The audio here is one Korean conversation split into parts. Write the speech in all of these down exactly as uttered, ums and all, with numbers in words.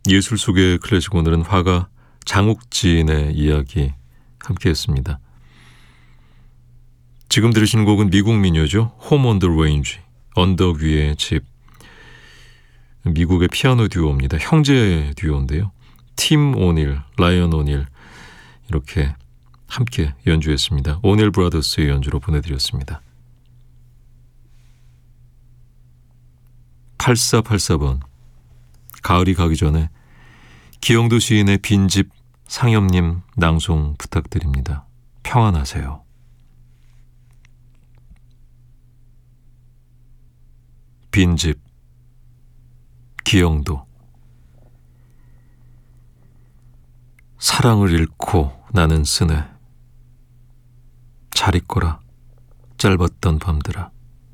예술 속의 클래식, 오늘은 화가 장욱진의 이야기 함께했습니다. 지금 들으신 곡은 미국 민요죠. Home on the Range, 언덕 위의 집. 미국의 피아노 듀오입니다. 형제 듀오인데요. 팀 오닐, 라이언 오닐 이렇게 함께 연주했습니다. 오닐 브라더스의 연주로 보내드렸습니다. 팔사팔사 번, 가을이 가기 전에 기영도 시인의 빈집 상엽님 낭송 부탁드립니다. 평안하세요. 빈집, 기영도. 사랑을 잃고 나는 쓰네. 잘 있거라 짧았던 밤들아.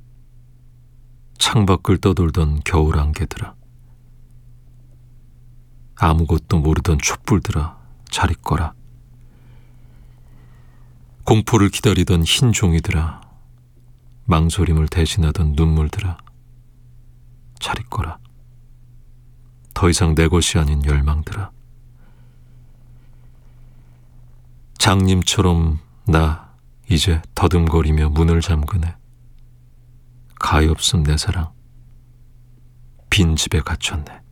창밖을 떠돌던 겨울 안개들아. 아무것도 모르던 촛불들아 잘 있거라. 공포를 기다리던 흰 종이들아. 망설임을 대신하던 눈물들아 잘 있거라. 더 이상 내 것이 아닌 열망들아. 장님처럼 나 이제 더듬거리며 문을 잠그네. 가엾음 내 사랑 빈집에 갇혔네.